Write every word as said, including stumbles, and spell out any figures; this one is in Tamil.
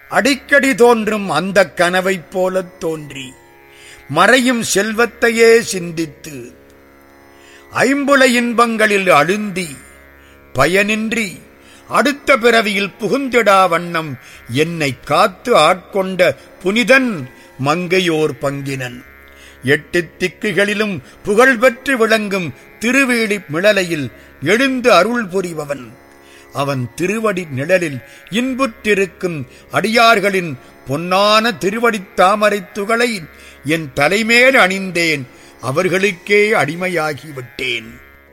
அடிக்கடி தோன்றும் அந்த கனவைப் போலத் தோன்றி மறையும் செல்வத்தையே சிந்தித்து ஐம்புல இன்பங்களில் அழுந்தி பயனின்றி அடுத்த பிறவியில் புகுந்திடா வண்ணம் என்னை காத்து ஆட்கொண்ட புனிதன் மங்கையோர் பங்கினன். எட்டு திக்குகளிலும் புகழ்பெற்று விளங்கும் திருவேலி மிளலையில் எழுந்து அருள் புரிபவன். அவன் திருவடி நிழலில் இன்புற்றிருக்கும் அடியார்களின் பொன்னான திருவடித் தாமரைத் துகளை என் தலைமேல் அணிந்தேன். அவர்களுக்கே அடிமையாகிவிட்டேன்.